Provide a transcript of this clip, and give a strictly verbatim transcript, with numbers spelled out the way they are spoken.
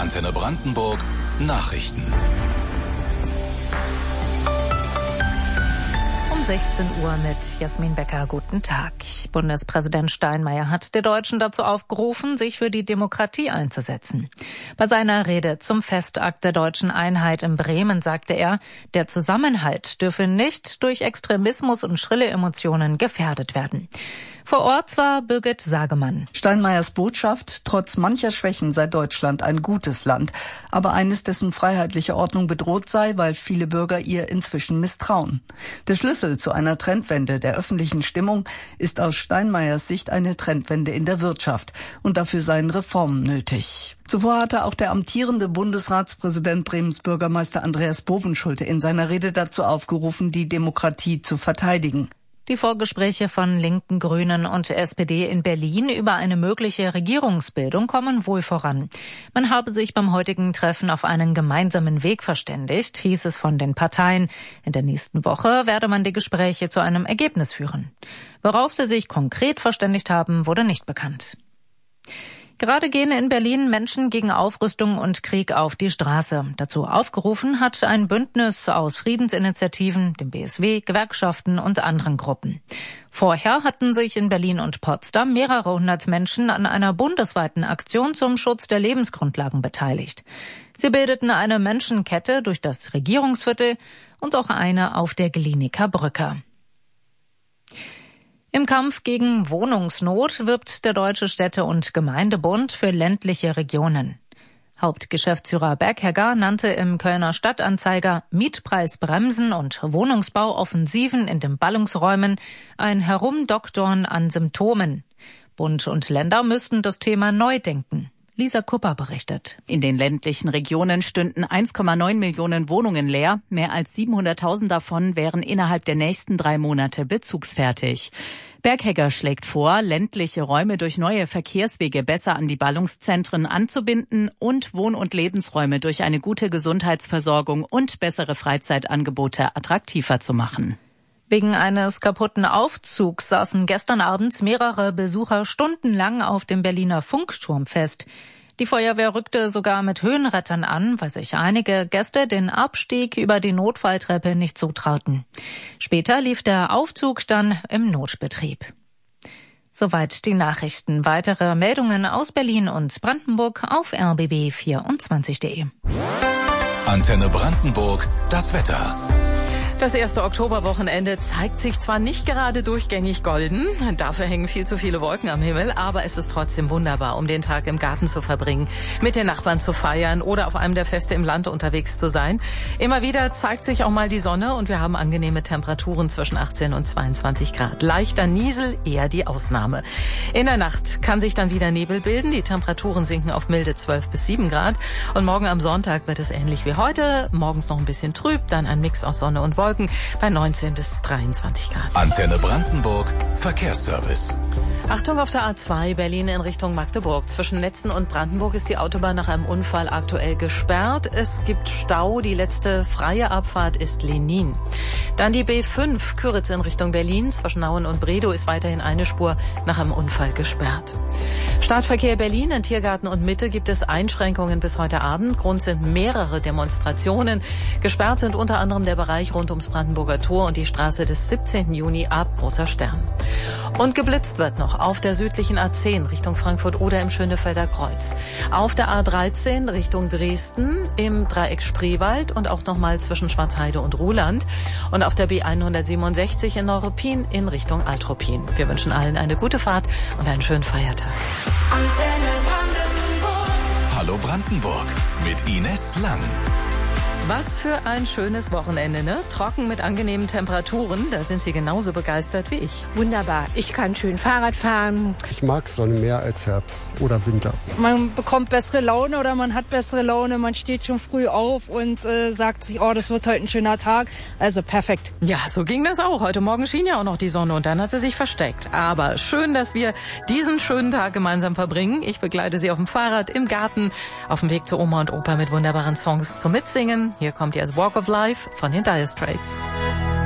Antenne Brandenburg Nachrichten. Um sechzehn Uhr mit Jasmin Becker. Guten Tag. Bundespräsident Steinmeier hat die Deutschen dazu aufgerufen, sich für die Demokratie einzusetzen. Bei seiner Rede zum Festakt der deutschen Einheit in Bremen sagte er, der Zusammenhalt dürfe nicht durch Extremismus und schrille Emotionen gefährdet werden. Vor Ort war Birgit Sagemann. Steinmeiers Botschaft: Trotz mancher Schwächen sei Deutschland ein gutes Land, aber eines, dessen freiheitliche Ordnung bedroht sei, weil viele Bürger ihr inzwischen misstrauen. Der Schlüssel zu einer Trendwende der öffentlichen Stimmung ist aus Steinmeiers Sicht eine Trendwende in der Wirtschaft, und dafür seien Reformen nötig. Zuvor hatte auch der amtierende Bundesratspräsident Bremens Bürgermeister Andreas Bovenschulte in seiner Rede dazu aufgerufen, die Demokratie zu verteidigen. Die Vorgespräche von Linken, Grünen und S P D in Berlin über eine mögliche Regierungsbildung kommen wohl voran. Man habe sich beim heutigen Treffen auf einen gemeinsamen Weg verständigt, hieß es von den Parteien. In der nächsten Woche werde man die Gespräche zu einem Ergebnis führen. Worauf sie sich konkret verständigt haben, wurde nicht bekannt. Gerade gehen in Berlin Menschen gegen Aufrüstung und Krieg auf die Straße. Dazu aufgerufen hat ein Bündnis aus Friedensinitiativen, dem B S W, Gewerkschaften und anderen Gruppen. Vorher hatten sich in Berlin und Potsdam mehrere hundert Menschen an einer bundesweiten Aktion zum Schutz der Lebensgrundlagen beteiligt. Sie bildeten eine Menschenkette durch das Regierungsviertel und auch eine auf der Glienicker Brücke. Im Kampf gegen Wohnungsnot wirbt der Deutsche Städte- und Gemeindebund für ländliche Regionen. Hauptgeschäftsführer Berghegger nannte im Kölner Stadtanzeiger Mietpreisbremsen und Wohnungsbauoffensiven in den Ballungsräumen ein Herumdoktern an Symptomen. Bund und Länder müssten das Thema neu denken. Lisa Kupper berichtet. In den ländlichen Regionen stünden eins Komma neun Millionen Wohnungen leer. Mehr als siebenhunderttausend davon wären innerhalb der nächsten drei Monate bezugsfertig. Berghegger schlägt vor, ländliche Räume durch neue Verkehrswege besser an die Ballungszentren anzubinden und Wohn- und Lebensräume durch eine gute Gesundheitsversorgung und bessere Freizeitangebote attraktiver zu machen. Wegen eines kaputten Aufzugs saßen gestern abends mehrere Besucher stundenlang auf dem Berliner Funkturm fest. Die Feuerwehr rückte sogar mit Höhenrettern an, weil sich einige Gäste den Abstieg über die Notfalltreppe nicht zutrauten. Später lief der Aufzug dann im Notbetrieb. Soweit die Nachrichten. Weitere Meldungen aus Berlin und Brandenburg auf r b b vierundzwanzig punkt de. Antenne Brandenburg, das Wetter. Das erste Oktoberwochenende zeigt sich zwar nicht gerade durchgängig golden, dafür hängen viel zu viele Wolken am Himmel, aber es ist trotzdem wunderbar, um den Tag im Garten zu verbringen, mit den Nachbarn zu feiern oder auf einem der Feste im Land unterwegs zu sein. Immer wieder zeigt sich auch mal die Sonne und wir haben angenehme Temperaturen zwischen achtzehn und zweiundzwanzig Grad. Leichter Niesel, eher die Ausnahme. In der Nacht kann sich dann wieder Nebel bilden, die Temperaturen sinken auf milde zwölf bis sieben Grad und morgen am Sonntag wird es ähnlich wie heute, morgens noch ein bisschen trüb, dann ein Mix aus Sonne und Wolken bei neunzehn bis dreiundzwanzig Grad. Antenne Brandenburg, Verkehrsservice. Achtung auf der A zwei Berlin in Richtung Magdeburg. Zwischen Netzen und Brandenburg ist die Autobahn nach einem Unfall aktuell gesperrt. Es gibt Stau. Die letzte freie Abfahrt ist Lenin. Dann die B fünf Küritz in Richtung Berlin. Zwischen Nauen und Bredow ist weiterhin eine Spur nach einem Unfall gesperrt. Startverkehr Berlin in Tiergarten und Mitte gibt es Einschränkungen bis heute Abend. Grund sind mehrere Demonstrationen. Gesperrt sind unter anderem der Bereich rund ums Brandenburger Tor und die Straße des siebzehnten Juni ab Großer Stern. Und geblitzt wird noch auf der südlichen A zehn Richtung Frankfurt oder im Schönefelder Kreuz. Auf der A dreizehn Richtung Dresden im Dreieck Spreewald und auch nochmal zwischen Schwarzheide und Ruhland. Und auf der B hundertsiebenundsechzig in Neuruppin in Richtung Altruppin. Wir wünschen allen eine gute Fahrt und einen schönen Feiertag. Hallo Brandenburg mit Ines Lang. Was für ein schönes Wochenende, ne? Trocken mit angenehmen Temperaturen. Da sind Sie genauso begeistert wie ich. Wunderbar. Ich kann schön Fahrrad fahren. Ich mag Sonne mehr als Herbst oder Winter. Man bekommt bessere Laune oder man hat bessere Laune. Man steht schon früh auf und äh, sagt sich, oh, das wird heute ein schöner Tag. Also perfekt. Ja, so ging das auch. Heute Morgen schien ja auch noch die Sonne und dann hat sie sich versteckt. Aber schön, dass wir diesen schönen Tag gemeinsam verbringen. Ich begleite Sie auf dem Fahrrad, im Garten, auf dem Weg zu Oma und Opa mit wunderbaren Songs zum Mitsingen. Hier kommt jetzt Walk of Life von den Dire Straits.